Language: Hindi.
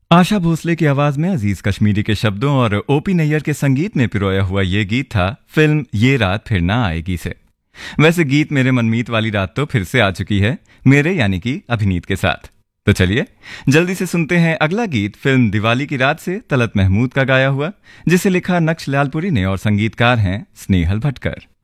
आशा भोसले की आवाज में अजीज कश्मीरी के शब्दों और ओपी नैयर के संगीत में पिरोया हुआ ये गीत था फिल्म ये रात फिर ना आएगी से। वैसे गीत मेरे मनमीत वाली रात तो फिर से आ चुकी है, मेरे यानी कि अभिनीत के साथ। तो चलिए जल्दी से सुनते हैं अगला गीत फिल्म दिवाली की रात से तलत महमूद का गाया हुआ, जिसे लिखा नक्श लालपुरी ने और संगीतकार हैं स्नेहल भटकर।